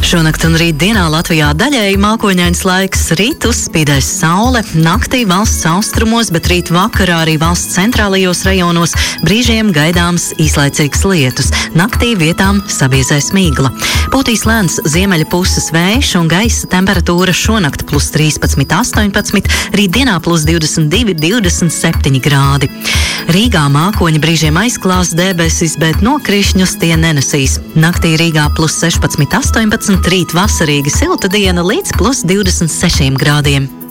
Šonakt un rīt dienā Latvijā daļēji mākoņains laiks, rīt uzspīdēs saule, naktī valsts austrumos, bet rīt vakarā arī valsts centrālajos rajonos brīžiem gaidāms īslaicīgs lietus. Naktī vietām sabiezēs migla. Pūtīs lēns ziemeļa puses vējš un gaisa temperatūra šonakt plus 13, 18, rīt dienā plus 22, 27 grādi. Rīgā mākoņi brīžiem aizklās debesis, bet nokrišņus tie nenesīs. Naktī Rīgā plus 16, 18, rīt vasarīgi silta diena līdz plus 26 grādiem.